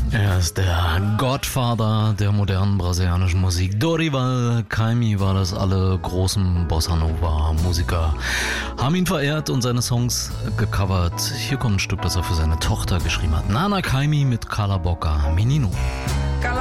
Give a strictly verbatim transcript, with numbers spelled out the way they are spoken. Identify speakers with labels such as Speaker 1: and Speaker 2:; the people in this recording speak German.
Speaker 1: Er ist der Godfather der modernen brasilianischen Musik. Dorival Caymmi war das. Alle großen Bossa Nova Musiker haben ihn verehrt und seine Songs gecovert. Hier kommt ein Stück, das er für seine Tochter geschrieben hat. Nana Caymmi mit Cala Boca Menino.